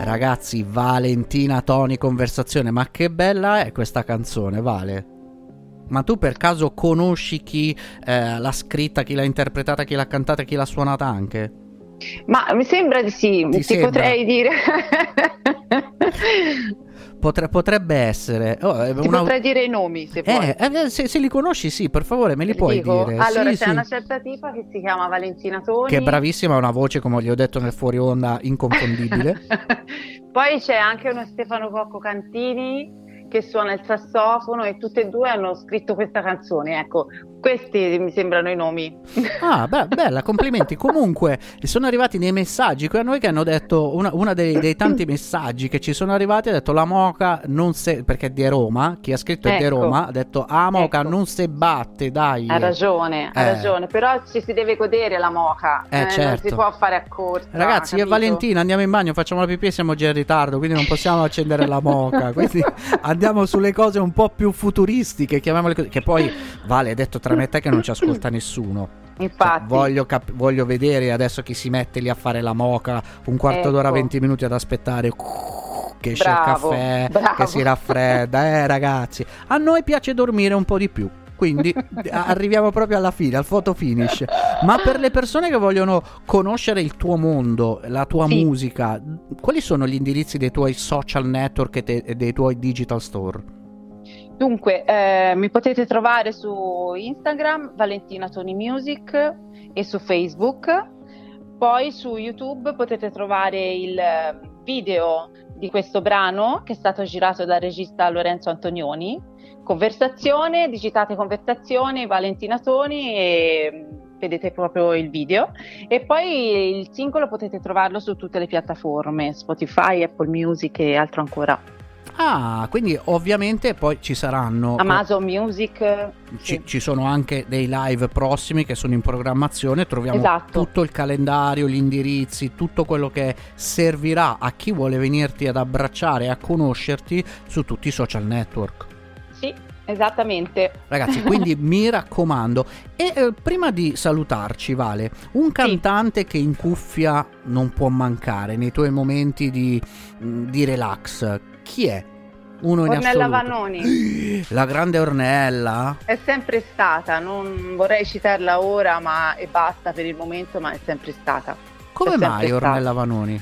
Ragazzi, Valentina Toni Conversazione, ma che bella è questa canzone, Vale? Ma tu per caso conosci chi l'ha scritta, chi l'ha interpretata, chi l'ha cantata, chi l'ha suonata anche? Ma mi sembra di sì, ti potrei dire. Potrebbe essere. Potrei dire i nomi se vuoi. Se li conosci, sì, per favore, me li puoi dire. Allora, sì, c'è una certa tipa che si chiama Valentina Toni. Che è bravissima, ha una voce, come gli ho detto nel fuori onda, inconfondibile. Poi c'è anche uno Stefano Cocco Cantini che suona il sassofono, e tutte e due hanno scritto questa canzone. Ecco, questi mi sembrano i nomi. Ah, bella, complimenti. Comunque sono arrivati dei messaggi qui a noi che hanno detto, una dei tanti messaggi che ci sono arrivati, ha detto la Moca non se, perché è di Roma, chi ha scritto è di Roma, ha detto Moca non se batte, dai. Ha ragione, però ci si deve godere la Moca, certo. Non si può fare a corsa. Ragazzi, io e Valentina andiamo in bagno, facciamo la pipì e siamo già in ritardo, quindi non possiamo accendere la Moca, quindi andiamo sulle cose un po' più futuristiche, chiamiamole così, che poi Vale, detto tra me e te che non ci ascolta nessuno. Infatti, voglio vedere adesso chi si mette lì a fare la Moca un quarto d'ora, 20 minuti ad aspettare che esce il caffè, che si raffredda. Ragazzi, a noi piace dormire un po' di più, quindi arriviamo proprio alla fine, al photo finish. Ma per le persone che vogliono conoscere il tuo mondo, la tua musica, quali sono gli indirizzi dei tuoi social network e dei tuoi digital store? Dunque, mi potete trovare su Instagram, Valentina Toni Music, e su Facebook. Poi su YouTube potete trovare il video di questo brano che è stato girato dal regista Lorenzo Antonioni. Conversazione, digitate Conversazione, Valentina Toni, e vedete proprio il video. E poi il singolo potete trovarlo su tutte le piattaforme, Spotify, Apple Music e altro ancora. Ah, quindi ovviamente poi ci saranno Amazon Music. Ci sono anche dei live prossimi che sono in programmazione. Troviamo tutto il calendario, gli indirizzi, tutto quello che servirà a chi vuole venirti ad abbracciare e a conoscerti su tutti i social network. Sì, esattamente. Ragazzi, quindi mi raccomando. E prima di salutarci, Vale, un cantante che in cuffia non può mancare nei tuoi momenti di relax, chi è? Uno in assoluto. Ornella Vanoni. La grande Ornella? È sempre stata, non vorrei citarla ora e basta per il momento, ma è sempre stata. Come mai Ornella Vanoni?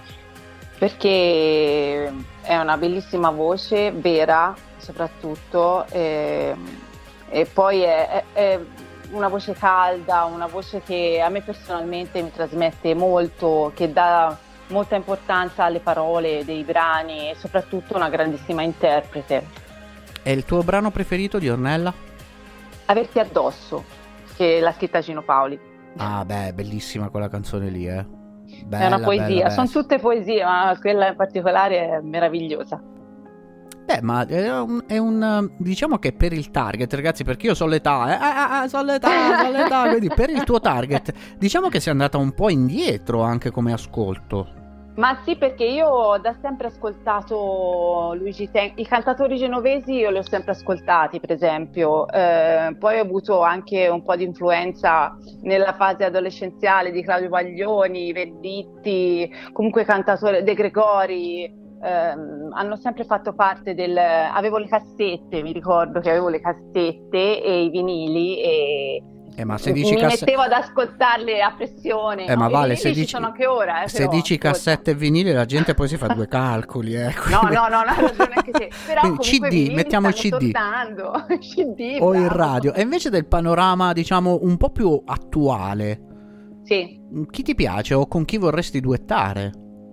Perché è una bellissima voce, vera soprattutto, e poi è una voce calda, una voce che a me personalmente mi trasmette molto, che dà molta importanza alle parole dei brani, e soprattutto una grandissima interprete. E il tuo brano preferito di Ornella? Averti addosso, che l'ha scritta Gino Paoli. Ah beh, bellissima quella canzone lì, Bella, è una poesia, bella. Sono tutte poesie, ma quella in particolare è meravigliosa. Beh, ma è un diciamo che per il target, ragazzi, perché io so l'età, so l'età, quindi per il tuo target, diciamo che sei andata un po' indietro anche come ascolto. Ma sì, perché io ho da sempre ascoltato Luigi Tenco, i cantatori genovesi io li ho sempre ascoltati, per esempio, poi ho avuto anche un po' di influenza nella fase adolescenziale di Claudio Baglioni, Venditti, comunque cantatori De Gregori. Hanno sempre fatto parte avevo le cassette, mi ricordo che avevo le cassette e i vinili, e ma se dici mettevo ad ascoltarle a pressione. Ma Vale, se dici, sono anche ora, se dici cassette e vinili la gente poi si fa due calcoli, quindi... no, hai ragione anche te. Però quindi CD, mettiamo il CD CD o il radio. E invece del panorama, diciamo, un po' più attuale, sì, chi ti piace o con chi vorresti duettare?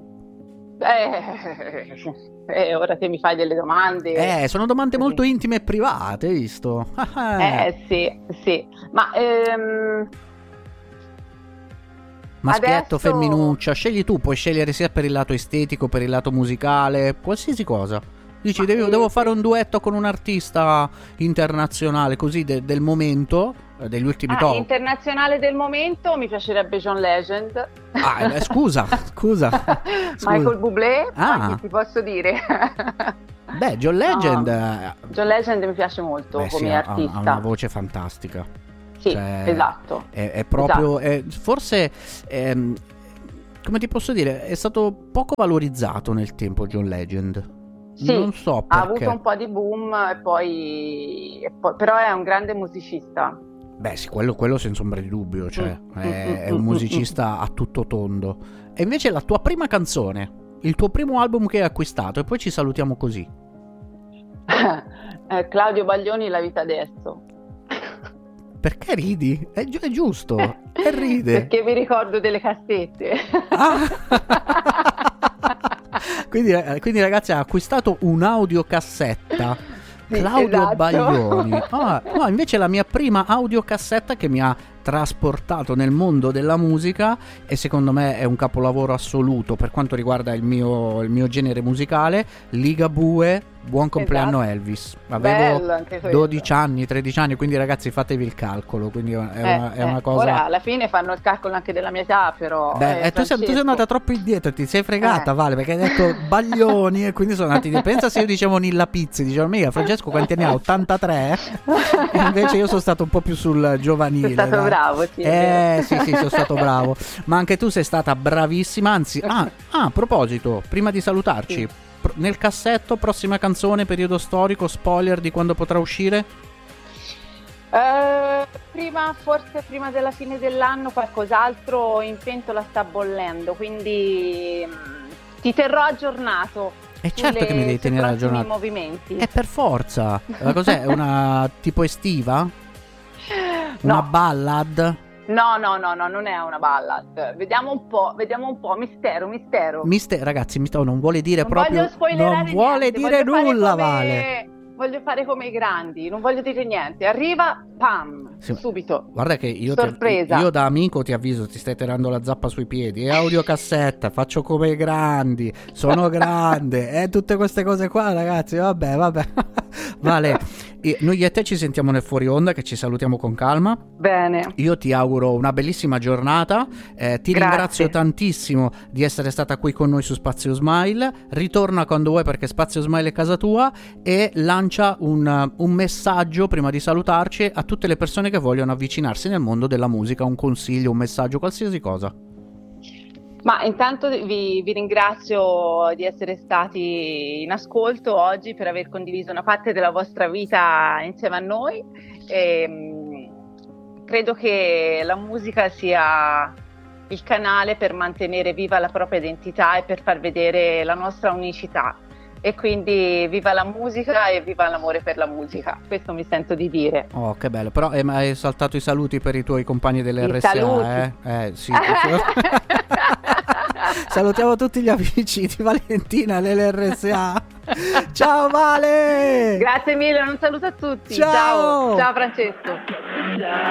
Ora che mi fai delle domande. Sono domande molto intime e private, hai visto? Sì. Ma maschietto, adesso... femminuccia, scegli tu, puoi scegliere sia per il lato estetico, per il lato musicale, qualsiasi cosa. Dici, devo fare un duetto con un artista internazionale, così del momento, degli ultimi top. Internazionale del momento mi piacerebbe John Legend. Scusa. Michael Bublé, che ti posso dire? Beh, John Legend... John Legend mi piace molto come artista. Ha una voce fantastica. Sì, esatto. È proprio... esatto. Forse... come ti posso dire, è stato poco valorizzato nel tempo John Legend. Sì, non so perché. Ha avuto un po' di boom e poi però è un grande musicista. Beh sì, quello senza ombra di dubbio, cioè è un musicista a tutto tondo. E invece la tua prima canzone, il tuo primo album che hai acquistato, e poi ci salutiamo così. Claudio Baglioni, La vita adesso. Perché ridi? È giusto, e ride. Perché mi ricordo delle cassette. Quindi ragazzi, ha acquistato un'audiocassetta. Sì, Claudio esatto. Baglioni. No, invece la mia prima audiocassetta che mi ha trasportato nel mondo della musica, e secondo me è un capolavoro assoluto per quanto riguarda il mio genere musicale, Ligabue, Buon compleanno, esatto. Elvis. Avevo 12 anni, 13 anni, quindi ragazzi fatevi il calcolo, quindi è una cosa... Ora alla fine fanno il calcolo anche della mia età, però... tu sei andata troppo indietro, ti sei fregata, Vale, perché hai detto Baglioni e quindi sono andati... Pensa se io dicevo Nilla Pizzi, dicevo mica Francesco quanti anni ha? 83? E invece io sono stato un po' più sul giovanile. Sei stato bravo, sì. Sì, sono stato bravo. Ma anche tu sei stata bravissima, anzi... a proposito, prima di salutarci... Sì. Nel cassetto, prossima canzone, periodo storico, spoiler di quando potrà uscire? Forse prima della fine dell'anno, qualcos'altro in pentola sta bollendo, quindi ti terrò aggiornato. E certo che mi devi tenere aggiornato. Movimenti. Per forza. Cos'è? Una tipo estiva? Una ballad? No, non è una ballad. Vediamo un po'. Mistero. Ragazzi, non vuole dire proprio. Non vuole dire nulla, Vale. Voglio fare come i grandi, non voglio dire niente. Arriva, pam, sì, subito. Guarda che io da amico ti avviso, ti stai tirando la zappa sui piedi. È audiocassetta, faccio come i grandi, sono grande. Tutte queste cose qua, ragazzi, vabbè. Vale, noi e te ci sentiamo nel fuori onda, che ci salutiamo con calma. Bene. Io ti auguro una bellissima giornata, ti ringrazio tantissimo di essere stata qui con noi su Spazio Smile. Ritorna quando vuoi, perché Spazio Smile è casa tua, e lancia un messaggio prima di salutarci a tutte le persone che vogliono avvicinarsi nel mondo della musica, un consiglio, un messaggio, qualsiasi cosa. Ma intanto vi ringrazio di essere stati in ascolto oggi, per aver condiviso una parte della vostra vita insieme a noi. Credo che la musica sia il canale per mantenere viva la propria identità e per far vedere la nostra unicità. E quindi viva la musica e viva l'amore per la musica, questo mi sento di dire. Oh, che bello, però hai saltato i saluti per i tuoi compagni dell'RSA, saluti. Sì. Salutiamo tutti gli amici di Valentina dell'RSA. Ciao Vale! Grazie mille, un saluto a tutti. Ciao Francesco.